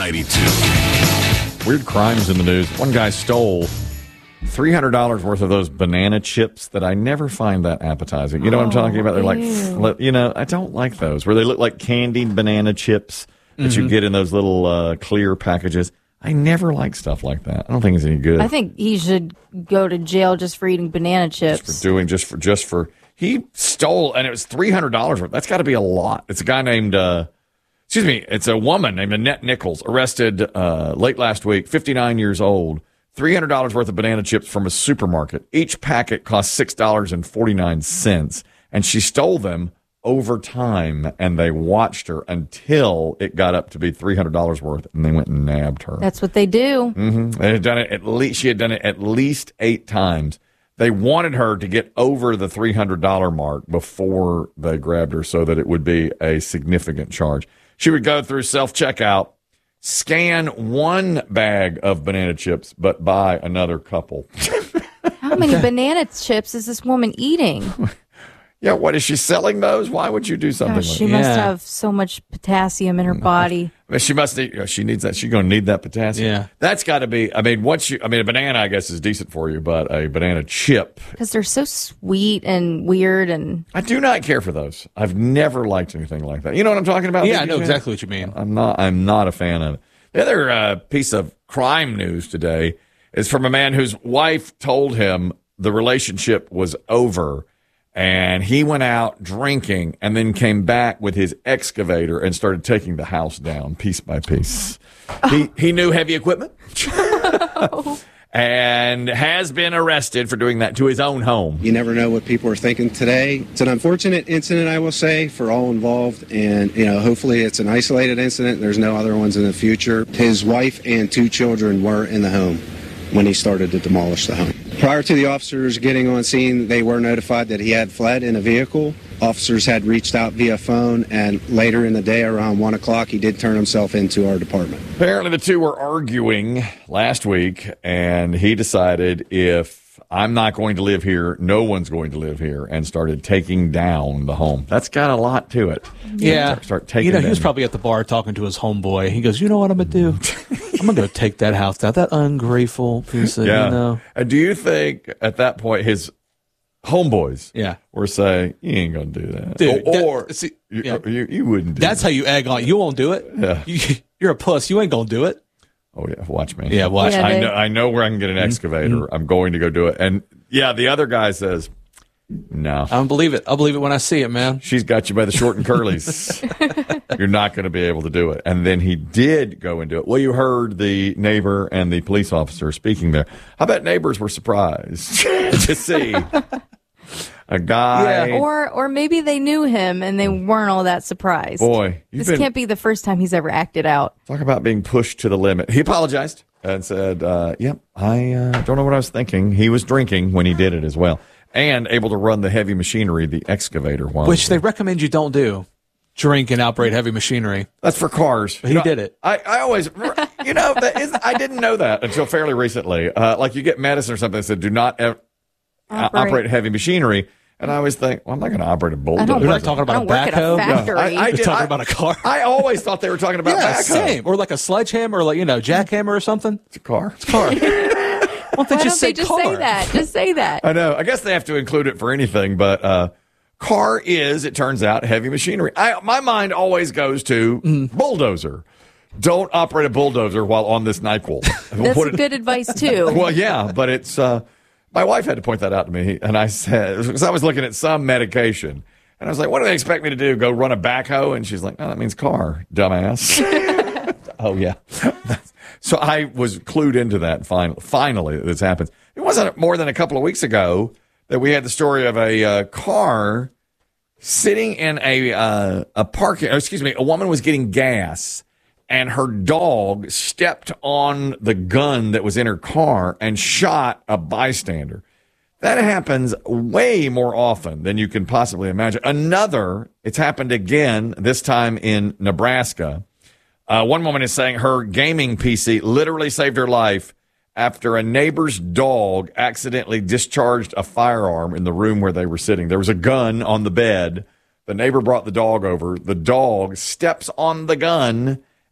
92. Weird crimes in the news. One guy stole $300 worth of those banana chips that I never find that appetizing. You know what I'm talking about? They're like, I don't like those, where they look like candied banana chips that you get in those little clear packages. I never like stuff like that. I don't think it's any good. I think he should go to jail just for eating banana chips. He stole, and it was $300 worth. That's got to be a lot. It's a guy named, it's a woman named Annette Nichols, arrested late last week, 59 years old, $300 worth of banana chips from a supermarket. Each packet cost $6.49, and she stole them over time, and they watched her until it got up to be $300 worth, and they went and nabbed her. That's what they do. Mm-hmm. They had done it she had done it at least 8 times. They wanted her to get over the $300 mark before they grabbed her so that it would be a significant charge. She would go through self-checkout, scan one bag of banana chips, but buy another couple. How many banana chips is this woman eating? Yeah, what is she selling those? Why would you do something like that? She must have so much potassium in her body. She must need, she needs that. She's going to need that potassium. Yeah. That's got to be, a banana, I guess, is decent for you, but a banana chip. Because they're so sweet and weird. And I do not care for those. I've never liked anything like that. You know what I'm talking about? Yeah, I know exactly what you mean. I'm not a fan of it. The other piece of crime news today is from a man whose wife told him the relationship was over. And he went out drinking and then came back with his excavator and started taking the house down piece by piece. He knew heavy equipment and has been arrested for doing that to his own home. You never know what people are thinking today. It's an unfortunate incident, I will say, for all involved. And, hopefully it's an isolated incident. There's no other ones in the future. His wife and 2 children were in the home when he started to demolish the home. Prior to the officers getting on scene, they were notified that he had fled in a vehicle. Officers had reached out via phone, and later in the day, around 1 o'clock, he did turn himself into our department. Apparently the two were arguing last week, and he decided, if I'm not going to live here, no one's going to live here, and started taking down the home. That's got a lot to it. Yeah. Start taking he was probably at the bar talking to his homeboy. He goes, you know what I'm going to do? I'm going to go take that house down. That ungrateful piece of, And do you think at that point his homeboys were saying, you ain't going to do that? Dude, you wouldn't do That's that. how you egg on. You won't do it? Yeah. You're a puss. You ain't going to do it. Oh, yeah. Watch me. Yeah, watch. Yeah, I know where I can get an excavator. Mm-hmm. I'm going to go do it. And, the other guy says, no. I don't believe it. I'll believe it when I see it, man. She's got you by the short and curlies. You're not going to be able to do it. And then he did go and do it. Well, you heard the neighbor and the police officer speaking there. I bet neighbors were surprised to see a guy. Yeah. Or maybe they knew him and they weren't all that surprised. Boy, this can't be the first time he's ever acted out. Talk about being pushed to the limit. He apologized and said, I don't know what I was thinking. He was drinking when he did it as well. And able to run the heavy machinery, the excavator. Which they recommend you don't do. Drink and operate heavy machinery. That's for cars. But he did it. I always, I didn't know that until fairly recently. Like you get medicine or something that said, do not operate heavy machinery. And I always think, well, I'm not going to operate a bulldozer. You're not talking about a backhoe? You're talking about a car. I always thought they were talking about backhoe. Same. Or like a sledgehammer or jackhammer or something. It's a car. It's a car. Why don't they just say Just say that? Just say that. I know. I guess they have to include it for anything, but car is, it turns out, heavy machinery. My mind always goes to bulldozer. Don't operate a bulldozer while on this NyQuil. That's good advice, too. Well, yeah, but it's, my wife had to point that out to me, and I said, because I was looking at some medication, and I was like, what do they expect me to do, go run a backhoe? And she's like, no, that means car, dumbass. Oh, yeah. So I was clued into that. Finally, this happens. It wasn't more than a couple of weeks ago that we had the story of a car sitting in a parking. A woman was getting gas, and her dog stepped on the gun that was in her car and shot a bystander. That happens way more often than you can possibly imagine. It's happened again, this time in Nebraska. One woman is saying her gaming PC literally saved her life after a neighbor's dog accidentally discharged a firearm in the room where they were sitting. There was a gun on the bed. The neighbor brought the dog over. The dog steps on the gun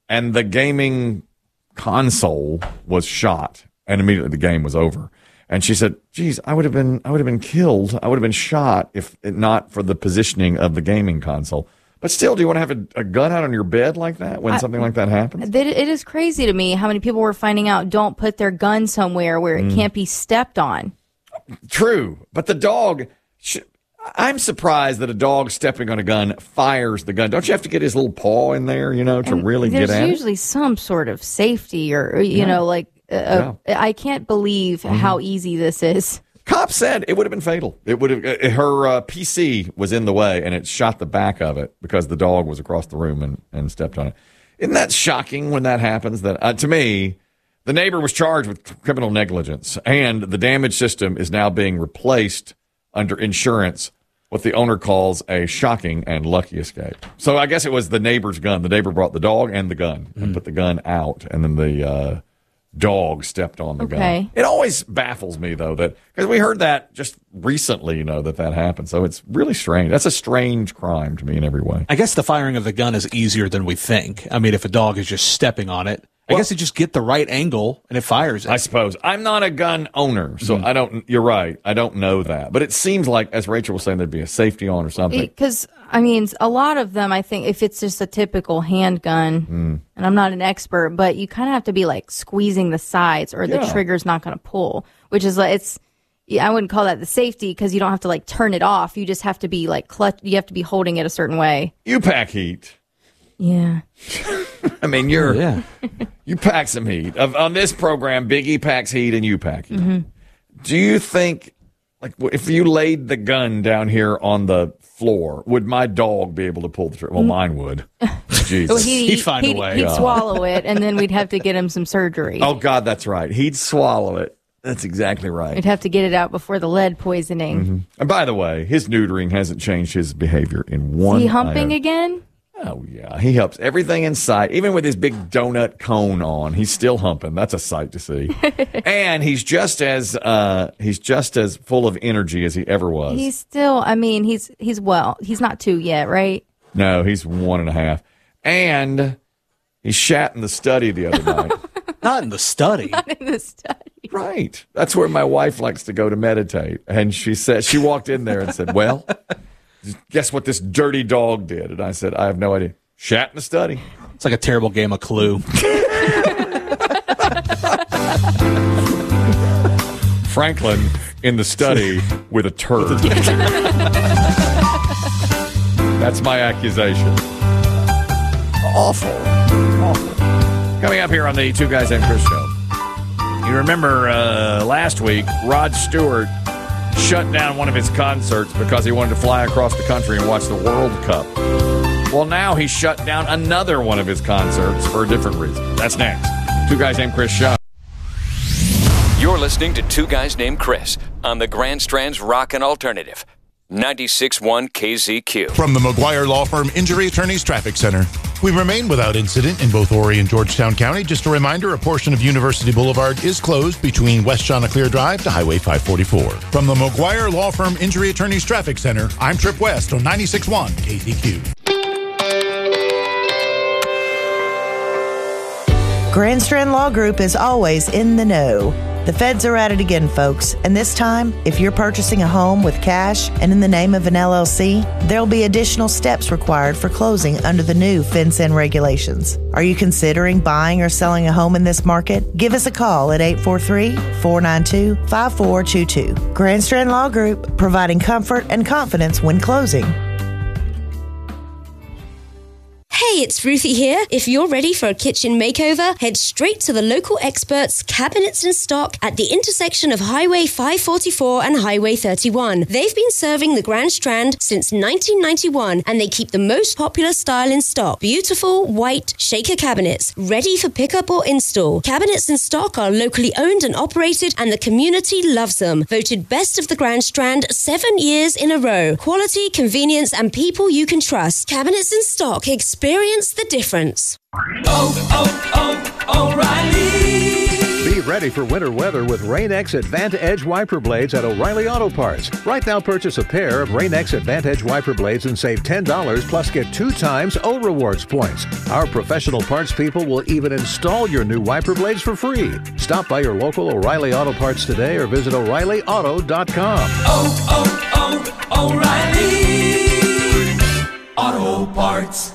and the gaming console was shot, and immediately the game was over. And she said, geez, I would have been killed. I would have been shot if not for the positioning of the gaming console. But still, do you want to have a gun out on your bed like that when something like that happens? It is crazy to me how many people were finding out don't put their gun somewhere where it can't be stepped on. True. But the dog, I'm surprised that a dog stepping on a gun fires the gun. Don't you have to get his little paw in there, to really get at it? There's usually some sort of safety or, I can't believe how easy this is. Cops said it would have been fatal. It would have. Her PC was in the way, and it shot the back of it because the dog was across the room and stepped on it. Isn't that shocking when that happens? That to me, the neighbor was charged with criminal negligence, and the damage system is now being replaced under insurance. What the owner calls a shocking and lucky escape. So I guess it was the neighbor's gun. The neighbor brought the dog and the gun and put the gun out, and then the dog stepped on the gun. It always baffles me, though, that because we heard that just recently, that happened. So it's really strange. That's a strange crime to me in every way. I guess the firing of the gun is easier than we think. I mean, if a dog is just stepping on it, I guess you just get the right angle and it fires it. I suppose. I'm not a gun owner, so I don't. You're right. I don't know that. But it seems like, as Rachel was saying, there'd be a safety on or something. Because, a lot of them, I think, if it's just a typical handgun, and I'm not an expert, but you kind of have to be like squeezing the sides or the trigger's not going to pull, which is like, I wouldn't call that the safety because you don't have to like turn it off. You just have to be like clutch. You have to be holding it a certain way. You pack heat. Yeah. You pack some heat. On this program, Biggie packs heat and you pack heat. Do you think, like, if you laid the gun down here on the floor, would my dog be able to pull the trigger? Well, mine would. Jesus. Well, he'd find a way. He'd swallow it, and then we'd have to get him some surgery. Oh, God, that's right. He'd swallow it. That's exactly right. We'd have to get it out before the lead poisoning. And by the way, his neutering hasn't changed his behavior in one Is he humping again? Oh, yeah. He helps everything in sight. Even with his big donut cone on, he's still humping. That's a sight to see. And he's just as full of energy as he ever was. He's still, he's not 2 yet, right? No, he's 1.5. And he shat in the study the other night. Not in the study. Not in the study. Right. That's where my wife likes to go to meditate. And she walked in there and said, well, guess what this dirty dog did? And I said, I have no idea. Shat in the study. It's like a terrible game of Clue. Franklin in the study with a turd. That's my accusation. Awful. Coming up here on the Two Guys Named Chris show. You remember last week, Rod Stewart shut down one of his concerts because he wanted to fly across the country and watch the World Cup. Well, now he shut down another one of his concerts for a different reason. That's next. Two Guys Named Chris show. You're listening to Two Guys Named Chris on the Grand Strand's Rockin' Alternative. 96.1 KZQ. From the McGuire Law Firm Injury Attorneys Traffic Center. We remain without incident in both Horry and Georgetown County. Just a reminder, a portion of University Boulevard is closed between West Chanticleer Drive to Highway 544. From the McGuire Law Firm Injury Attorneys Traffic Center, I'm Trip West on 96.1 KZQ. Grand Strand Law Group is always in the know. The feds are at it again, folks, and this time, if you're purchasing a home with cash and in the name of an LLC, there'll be additional steps required for closing under the new FinCEN regulations. Are you considering buying or selling a home in this market? Give us a call at 843-492-5422. Grand Strand Law Group, providing comfort and confidence when closing. Hey, it's Ruthie here. If you're ready for a kitchen makeover, head straight to the local experts, Cabinets in Stock, at the intersection of Highway 544 and Highway 31. They've been serving the Grand Strand since 1991, and they keep the most popular style in stock. Beautiful, white, shaker cabinets, ready for pickup or install. Cabinets in Stock are locally owned and operated, and the community loves them. Voted best of the Grand Strand 7 years in a row. Quality, convenience, and people you can trust. Cabinets in Stock. Experience the difference. O'Reilly. Be ready for winter weather with Rain-X Advantage wiper blades at O'Reilly Auto Parts. Right now, purchase a pair of Rain-X Advantage wiper blades and save $10 plus get 2 times O Rewards points. Our professional parts people will even install your new wiper blades for free. Stop by your local O'Reilly Auto Parts today or visit O'ReillyAuto.com. O'Reilly Auto Parts.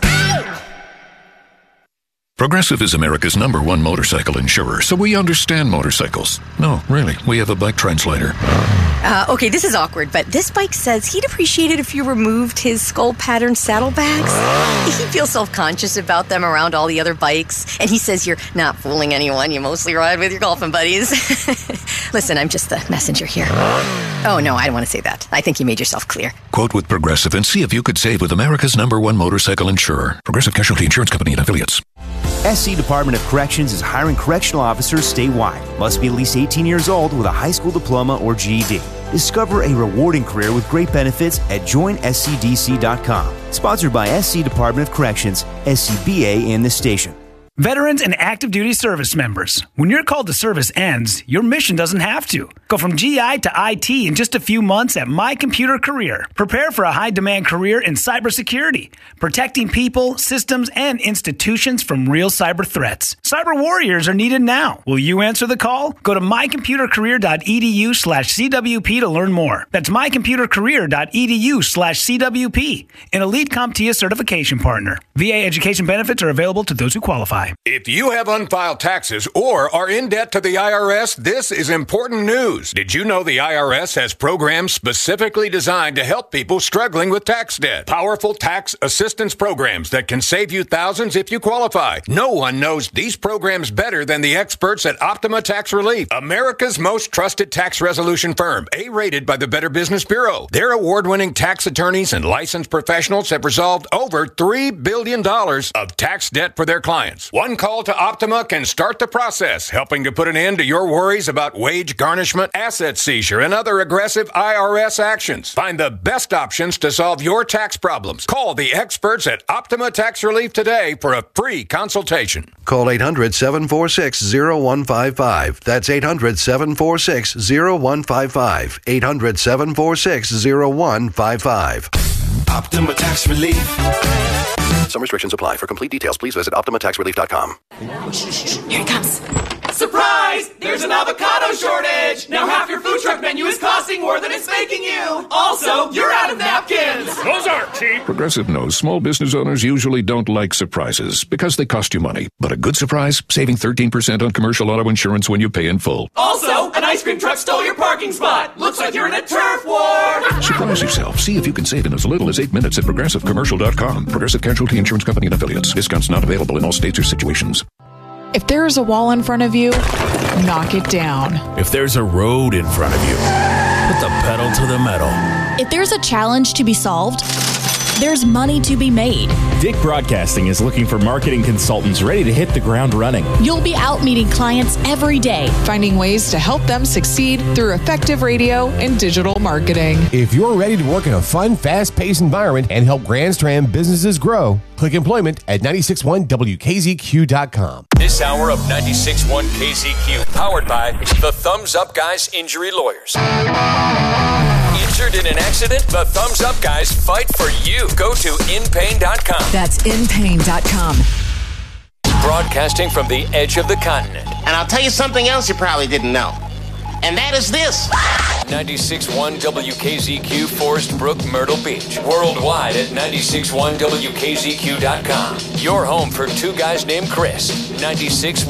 Progressive is America's #1 motorcycle insurer, so we understand motorcycles. No, really, we have a bike translator. Okay, this is awkward, but this bike says he'd appreciate it if you removed his skull pattern saddlebags. He feels self-conscious about them around all the other bikes, and he says you're not fooling anyone. You mostly ride with your golfing buddies. Listen, I'm just the messenger here. Oh, no, I don't want to say that. I think you made yourself clear. Quote with Progressive and see if you could save with America's #1 motorcycle insurer. Progressive Casualty Insurance Company and Affiliates. SC Department of Corrections is hiring correctional officers statewide. Must be at least 18 years old with a high school diploma or GED. Discover a rewarding career with great benefits at joinscdc.com. Sponsored by SC Department of Corrections, SCBA, and this station. Veterans and active duty service members, when your call to service ends, your mission doesn't have to. Go from GI to IT in just a few months at My Computer Career. Prepare for a high-demand career in cybersecurity, protecting people, systems, and institutions from real cyber threats. Cyber warriors are needed now. Will you answer the call? Go to mycomputercareer.edu/CWP to learn more. That's mycomputercareer.edu/CWP, an Elite CompTIA certification partner. VA education benefits are available to those who qualify. If you have unfiled taxes or are in debt to the IRS, this is important news. Did you know the IRS has programs specifically designed to help people struggling with tax debt? Powerful tax assistance programs that can save you thousands if you qualify. No one knows these programs better than the experts at Optima Tax Relief, America's most trusted tax resolution firm, A-rated by the Better Business Bureau. Their award-winning tax attorneys and licensed professionals have resolved over $3 billion of tax debt for their clients. One call to Optima can start the process, helping to put an end to your worries about wage garnishment, asset seizure, and other aggressive IRS actions. Find the best options to solve your tax problems. Call the experts at Optima Tax Relief today for a free consultation. Call 800-746-0155. That's 800-746-0155. 800-746-0155. Optima Tax Relief. Some restrictions apply. For complete details, please visit OptimaTaxRelief.com. Here it comes. Surprise! There's an avocado shortage! Now half your food truck menu is costing more than it's making you! Also, you're out of napkins! Those aren't cheap. Progressive knows small business owners usually don't like surprises because they cost you money. But a good surprise, saving 13% on commercial auto insurance when you pay in full. Also, an ice cream truck stole your parking spot! Looks like you're in a turf war! Surprise yourself. See if you can save in as little as 8 minutes at ProgressiveCommercial.com. Progressive Casualty Insurance Company and Affiliates. Discounts not available in all states or situations. If there is a wall in front of you, knock it down. If there's a road in front of you, put the pedal to the metal. If there's a challenge to be solved, there's money to be made. Dick Broadcasting is looking for marketing consultants ready to hit the ground running. You'll be out meeting clients every day, finding ways to help them succeed through effective radio and digital marketing. If you're ready to work in a fun, fast-paced environment and help Grand Strand businesses grow, click employment at 961WKZQ.com. This hour of 96.1 KZQ, powered by the Thumbs Up Guys Injury Lawyers. Injured in an accident? The Thumbs Up Guys fight for you. Go to inpain.com. That's inpain.com. Broadcasting from the edge of the continent. And I'll tell you something else you probably didn't know. And that is this. 96.1 WKZQ, Forest Brook, Myrtle Beach. Worldwide at 96.1WKZQ.com. Your home for two guys named Chris. 96.